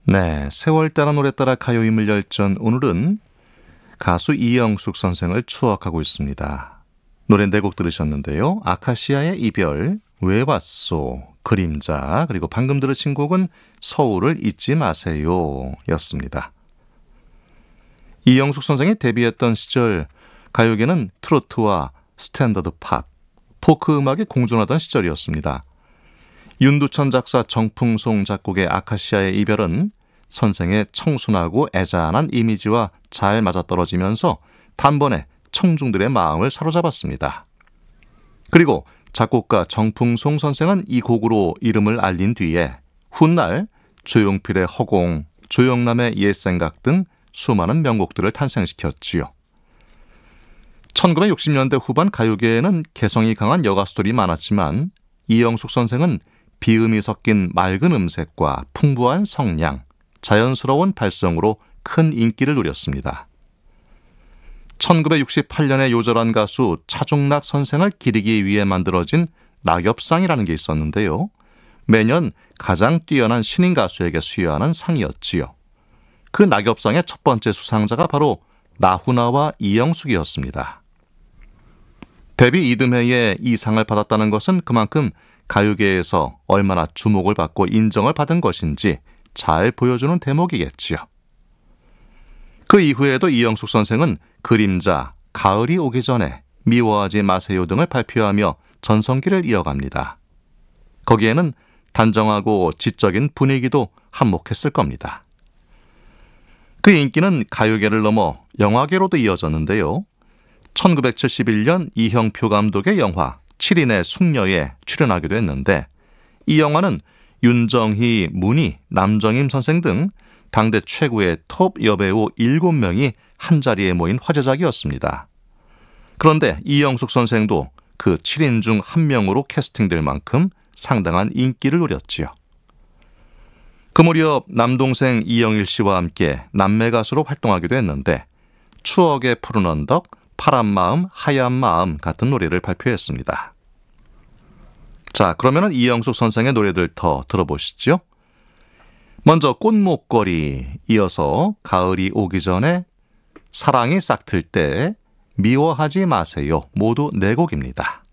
네, 세월 따라 노래 따라 가요인물 열전 오늘은 가수 이영숙 선생을 추억하고 있습니다. 노래 네 곡 들으셨는데요. 아카시아의 이별, 왜 왔소, 그림자, 그리고 방금 들으신 곡은 서울을 잊지 마세요 였습니다. 이영숙 선생이 데뷔했던 시절 가요계는 트로트와 스탠더드 팝, 포크 음악이 공존하던 시절이었습니다. 윤두천 작사 정풍송 작곡의 아카시아의 이별은 선생의 청순하고 애잔한 이미지와 잘 맞아떨어지면서 단번에 청중들의 마음을 사로잡았습니다. 그리고 작곡가 정풍송 선생은 이 곡으로 이름을 알린 뒤에 훗날 조용필의 허공, 조영남의 옛생각 등 수많은 명곡들을 탄생시켰지요. 1960년대 후반 가요계에는 개성이 강한 여가수들이 많았지만 이영숙 선생은 비음이 섞인 맑은 음색과 풍부한 성량, 자연스러운 발성으로 큰 인기를 누렸습니다. 1968년에 요절한 가수 차중락 선생을 기리기 위해 만들어진 낙엽상이라는 게 있었는데요. 매년 가장 뛰어난 신인 가수에게 수여하는 상이었지요. 그 낙엽상의 첫 번째 수상자가 바로 나훈아와 이영숙이었습니다. 데뷔 이듬해에 이 상을 받았다는 것은 그만큼 가요계에서 얼마나 주목을 받고 인정을 받은 것인지 잘 보여주는 대목이겠지요. 그 이후에도 이영숙 선생은 그림자, 가을이 오기 전에, 미워하지 마세요 등을 발표하며 전성기를 이어갑니다. 거기에는 단정하고 지적인 분위기도 한몫했을 겁니다. 그 인기는 가요계를 넘어 영화계로도 이어졌는데요. 1971년 이형표 감독의 영화 7인의 숙녀에 출연하기도 했는데 이 영화는 윤정희, 문희, 남정임 선생 등 당대 최고의 톱 여배우 7명이 한자리에 모인 화제작이었습니다. 그런데 이영숙 선생도 그 7인 중 한 명으로 캐스팅될 만큼 상당한 인기를 누렸지요. 그 무렵 남동생 이영일 씨와 함께 남매 가수로 활동하기도 했는데 추억의 푸른 언덕, 파란 마음, 하얀 마음 같은 노래를 발표했습니다. 자, 그러면 이영숙 선생의 노래들 더 들어보시죠. 먼저 꽃목걸이, 이어서 가을이 오기 전에, 사랑이 싹틀 때, 미워하지 마세요. 모두 네 곡입니다.